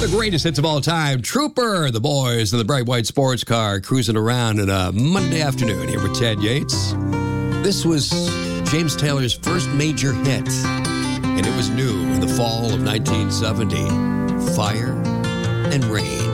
The greatest hits of all time. Trooper, the boys in the bright white sports car cruising around on a Monday afternoon here with Ted Yates. This was James Taylor's first major hit, and it was new in the fall of 1970. Fire and Rain.